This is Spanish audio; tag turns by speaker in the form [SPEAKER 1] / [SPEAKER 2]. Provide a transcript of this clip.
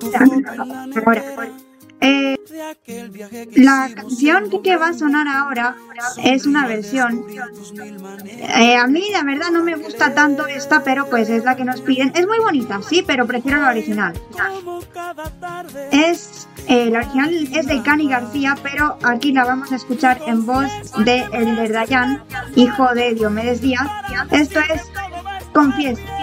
[SPEAKER 1] Ahora, eh, la canción que va a sonar ahora es una versión. A mí, la verdad, no me gusta tanto esta, pero pues es la que nos piden. Es muy bonita, sí, pero prefiero la original. La original es de Cani García, pero aquí la vamos a escuchar en voz de Elder Dayan, hijo de Diomedes Díaz. Esto es Confiesa.